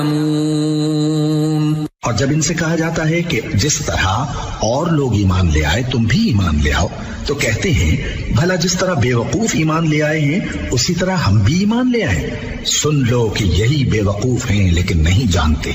और जब इनसे कहा जाता है कि जिस तरह और लोग ईमान ले आए तुम भी ईमान ले आओ, तो कहते हैं भला जिस तरह बेवकूफ ईमान ले आए हैं उसी तरह हम भी ईमान ले आए। सुन लो कि यही बेवकूफ हैं लेकिन नहीं जानते।